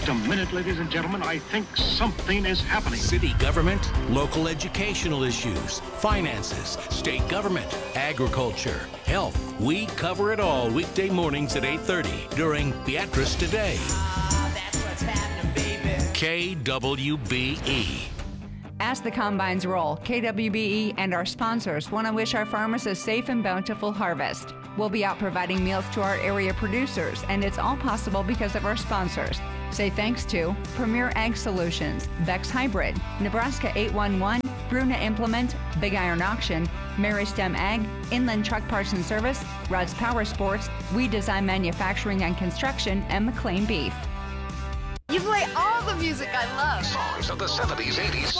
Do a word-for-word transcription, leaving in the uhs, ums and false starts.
Just a minute, ladies and gentlemen. I think something is happening. City government, local educational issues, finances, state government, agriculture, health. We cover it all weekday mornings at eight thirty during Beatrice Today. Ah, that's what's happening, baby. K W B E. As the combines roll, K W B E and our sponsors want to wish our farmers a safe and bountiful harvest. We'll be out providing meals to our area producers, and it's all possible because of our sponsors. Say thanks to Premier Ag Solutions, Vex Hybrid, Nebraska eight one one, Bruna Implement, Big Iron Auction, Mary Stem Ag, Inland Truck Parts and Service, Rudd's Power Sports, We Design Manufacturing and Construction, and McLean Beef. You play all the music I love. Songs of the seventies, eighties,